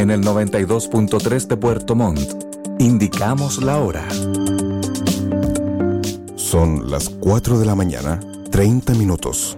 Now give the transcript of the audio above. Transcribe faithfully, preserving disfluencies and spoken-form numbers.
En el noventa y dos punto tres de Puerto Montt, indicamos la hora. Son las cuatro de la mañana, treinta minutos.